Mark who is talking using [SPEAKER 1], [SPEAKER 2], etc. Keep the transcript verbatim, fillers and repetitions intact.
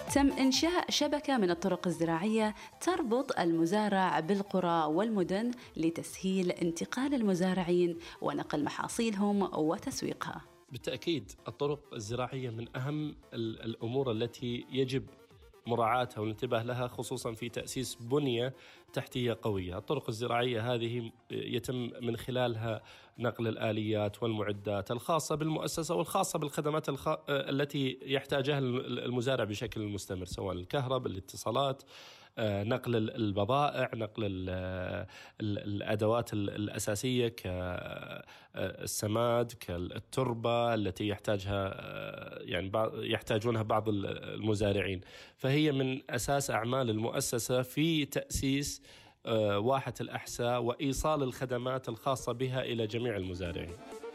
[SPEAKER 1] تم إنشاء شبكة من الطرق الزراعية تربط المزارع بالقرى والمدن لتسهيل انتقال المزارعين ونقل محاصيلهم وتسويقها.
[SPEAKER 2] بالتأكيد الطرق الزراعية من أهم الأمور التي يجب مراعاتها والانتباه لها، خصوصا في تأسيس بنية تحتية قوية. الطرق الزراعية هذه يتم من خلالها نقل الآليات والمعدات الخاصة بالمؤسسة والخاصة بالخدمات الخ... التي يحتاجها المزارع بشكل مستمر، سواء الكهرباء، الاتصالات، نقل البضائع، نقل الأدوات الأساسية كالسماد، كالتربة التي يحتاجها يعني يحتاجونها بعض المزارعين. فهي من أساس أعمال المؤسسة في تأسيس واحة الأحساء وإيصال الخدمات الخاصة بها إلى جميع المزارعين.